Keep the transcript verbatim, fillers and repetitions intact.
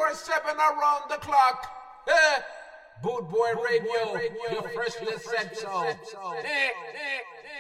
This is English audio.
twenty-four seven around the clock. Eh? Boot Boy Radio, your freshly said so. Eh, eh, eh.